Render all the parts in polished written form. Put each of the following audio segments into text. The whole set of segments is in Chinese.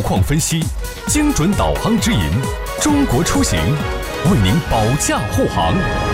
况分析，精准导航指引，中国出行为您保驾护航。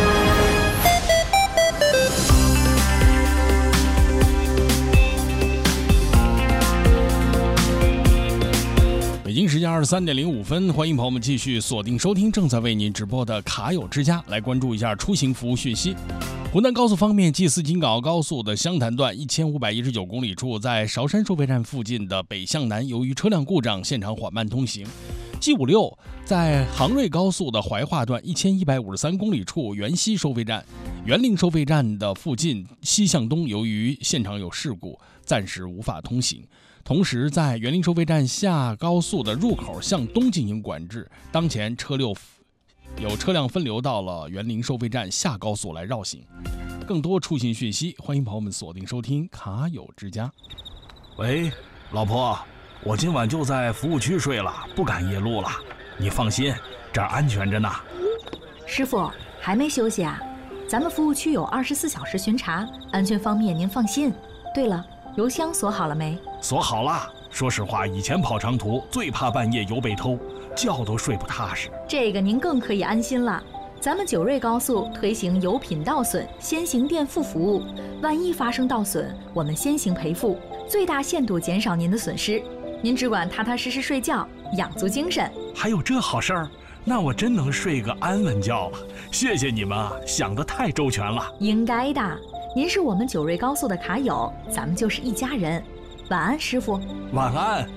北京时间23:05，欢迎朋友们继续锁定收听正在为您直播的卡友之家，来关注一下出行服务讯息。湖南高速方面，G4京港澳高速的湘潭段1519公里处，在韶山收费站附近的北向南，由于车辆故障，现场缓慢通行。G56在杭瑞高速的怀化段1153公里处，原西收费站、园林收费站的附近西向东，由于现场有事故，暂时无法通行。同时，在园林收费站下高速的入口向东进行管制，当前有车辆分流到了园林收费站下高速来绕行。更多出行讯息，欢迎朋友们锁定收听卡友之家。 喂，老婆，我今晚就在服务区睡了，不赶夜路了。你放心，这儿安全着呢。 师傅还没休息啊？咱们服务区有24小时巡查，安全方面您放心。对了，油箱锁好了没？ 锁好了。说实话，以前跑长途最怕半夜油被偷，觉都睡不踏实。 这个您更可以安心了。咱们九瑞高速推行油品倒损先行垫付服务，万一发生倒损，我们先行赔付，最大限度减少您的损失。您只管踏踏实实睡觉，养足精神。 还有这好事儿？那我真能睡个安稳觉了。谢谢你们啊，想得太周全了。 应该的，您是我们九瑞高速的卡友，咱们就是一家人。晚安，师傅。 晚安。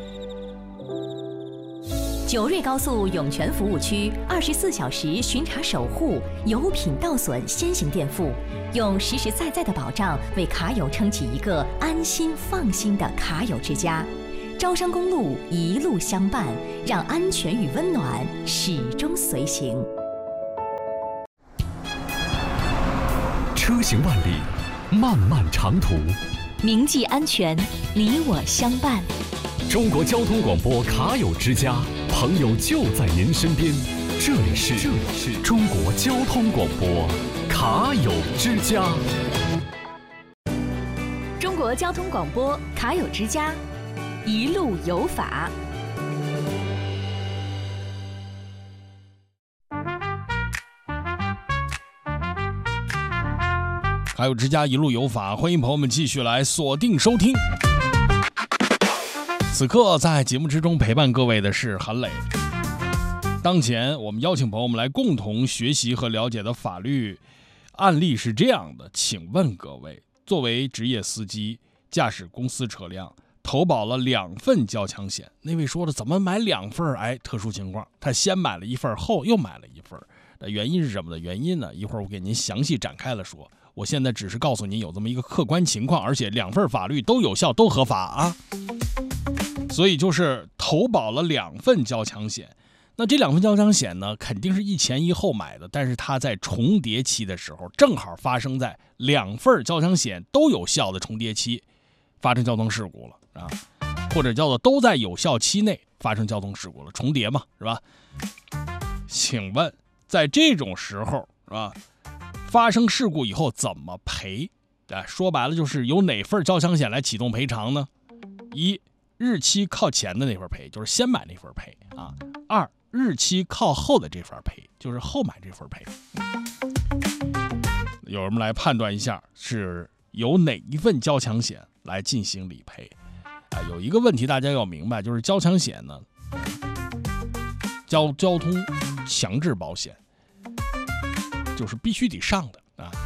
九瑞高速涌泉服务区24小时巡查守护，油品倒损先行垫付，用实实在在的保障为卡友撑起一个安心放心的卡友之家。招商公路一路相伴，让安全与温暖始终随行。 车行万里，漫漫长途， 铭记安全，你我相伴。 中国交通广播卡友之家，朋友就在您身边。这里是中国交通广播卡友之家。 中国交通广播卡友之家，一路有法。 卡友之家一路有法，欢迎朋友们继续来锁定收听。此刻在节目之中陪伴各位的是韩磊。当前我们邀请朋友们来共同学习和了解的法律案例是这样的，请问各位，作为职业司机驾驶公司车辆，投保了2份交强险。那位说了，怎么买2份？特殊情况，他先买了1份，后又买了1份。原因是什么呢？原因呢，一会儿我给您详细展开了说。我现在只是告诉您有这么一个客观情况，而且2份法律都有效，都合法啊。所以就是投保了2份交强险。那这2份交强险呢，肯定是一前一后买的，但是它在重叠期的时候，正好发生在2份交强险都有效的重叠期，发生交通事故了啊，或者叫做都在有效期内发生交通事故了，重叠嘛，是吧？请问在这种时候是吧，发生事故以后怎么赔？说白了就是由哪份交强险来启动赔偿呢？一，日期靠前的那份赔，就是先买那份赔啊。2，日期靠后的这份赔，就是后买这份赔。有人们来判断一下是由哪一份交强险来进行理赔有一个问题大家要明白，就是交强险呢，交通强制保险就是必须得上的啊。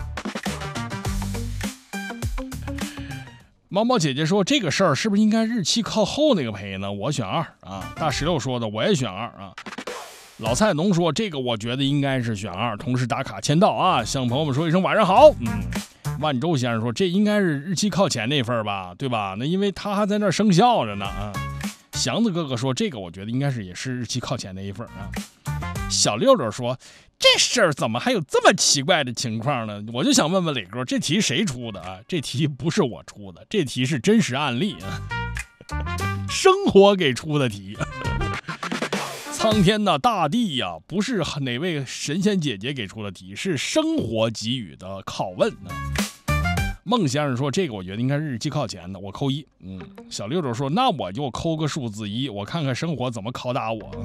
猫猫姐姐说这个事儿是不是应该日期靠后那个赔呢？我选2啊。大石榴说的我也选2啊。老菜农说这个我觉得应该是选2，同时打卡签到啊，向朋友们说一声晚上好。万周先生说这应该是日期靠前那份吧，对吧？那因为他还在那生效着呢啊。祥子哥哥说这个我觉得应该是也是日期靠前那一份啊。小六六说这事儿怎么还有这么奇怪的情况呢？我就想问问磊哥，这题谁出的啊？这题不是我出的，这题是真实案例啊，生活给出的题。苍天呐，大地呀，不是哪位神仙姐姐给出的题，是生活给予的拷问啊。 孟先生说这个我觉得应该是日期靠前的，我扣1。小六六说那我就扣个数字1，我看看生活怎么拷打我。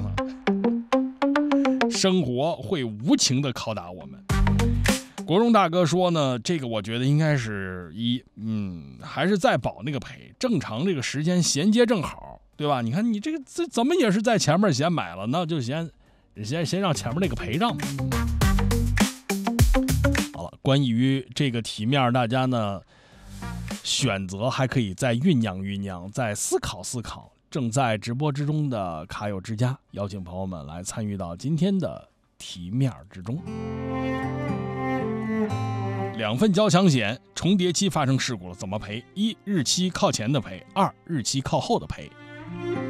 生活会无情的拷打我们。国荣大哥说呢，这个我觉得应该是1，还是再保那个赔，正常这个时间衔接正好，对吧？你看你这怎么也是在前面先买了，那就先让前面那个赔上。好了，关于这个题面，大家呢选择还可以再酝酿，再思考。正在直播之中的卡友之家，邀请朋友们来参与到今天的题面之中。2份交强险重叠期发生事故了怎么赔？1、日期靠前的赔；2、日期靠后的赔。